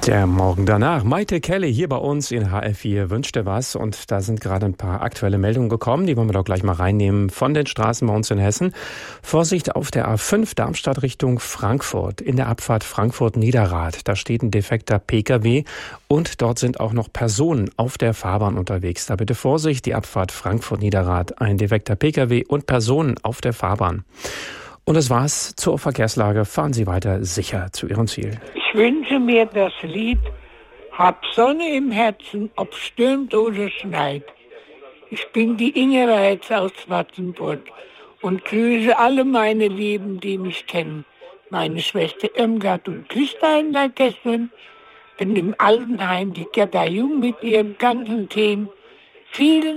Der Morgen danach. Maite Kelly hier bei uns in HR4 wünscht dir was. Und da sind gerade ein paar aktuelle Meldungen gekommen. Die wollen wir doch gleich mal reinnehmen von den Straßen bei uns in Hessen. Vorsicht auf der A5 Darmstadt Richtung Frankfurt. In der Abfahrt Frankfurt-Niederrad. Da steht ein defekter Pkw. Und dort sind auch noch Personen auf der Fahrbahn unterwegs. Da bitte Vorsicht, die Abfahrt Frankfurt-Niederrad. Ein defekter Pkw und Personen auf der Fahrbahn. Und das war's zur Verkehrslage. Fahren Sie weiter sicher zu Ihrem Ziel. Ich wünsche mir das Lied Hab Sonne im Herzen, ob stürmt oder schneit. Ich bin die Inge Reitz aus Wattenburg und grüße alle meine Lieben, die mich kennen. Meine Schwester Irmgard und Christa in der Kesseln, denn im Altenheim die Gerda Jung mit ihrem ganzen Team. Vielen